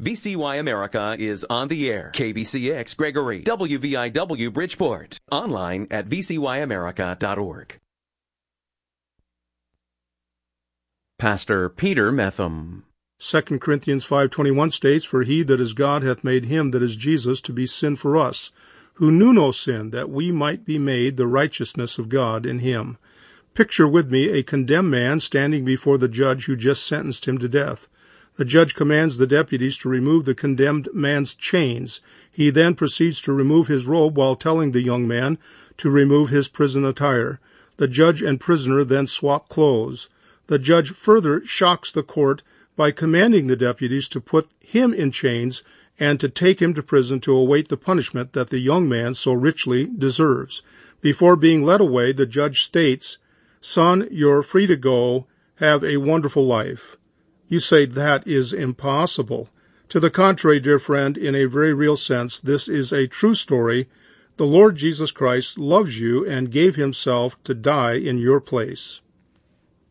VCY America is on the air. KBCX Gregory, WVIW Bridgeport. Online at vcyamerica.org. Pastor Peter Metham. 2 Corinthians 5:21 states, "For he that is God hath made him that is Jesus to be sin for us, who knew no sin, that we might be made the righteousness of God in him." Picture with me a condemned man standing before the judge who just sentenced him to death. The judge commands the deputies to remove the condemned man's chains. He then proceeds to remove his robe while telling the young man to remove his prison attire. The judge and prisoner then swap clothes. The judge further shocks the court by commanding the deputies to put him in chains and to take him to prison to await the punishment that the young man so richly deserves. Before being led away, the judge states, "Son, you're free to go. Have a wonderful life." You say that is impossible. To the contrary, dear friend, in a very real sense, this is a true story. The Lord Jesus Christ loves you and gave himself to die in your place.